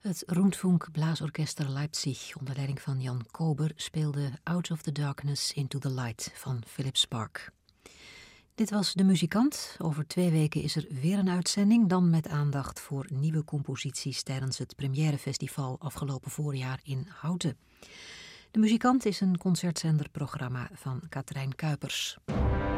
Het Rundfunk Blaasorchester Leipzig onder leiding van Jan Kober speelde Out of the Darkness into the Light van Philip Spark. Dit was De Muzikant. Over 2 weken is er weer een uitzending, dan met aandacht voor nieuwe composities tijdens het Premièrefestival afgelopen voorjaar in Houten. De Muzikant is een concertzenderprogramma van Katrijn Kuipers.